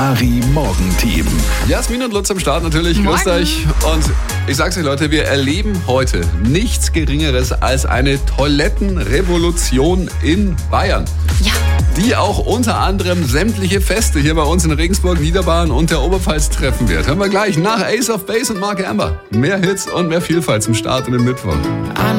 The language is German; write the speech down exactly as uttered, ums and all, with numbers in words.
Ferrari Morgenteam. Jasmin und Lutz am Start natürlich. Moin. Grüßt euch. Und ich sag's euch, Leute, wir erleben heute nichts Geringeres als eine Toilettenrevolution in Bayern. Ja. Die auch unter anderem sämtliche Feste hier bei uns in Regensburg, Niederbayern und der Oberpfalz treffen wird. Hören wir gleich nach Ace of Base und Mark Amber. Mehr Hits und mehr Vielfalt zum Start in den Mittwoch.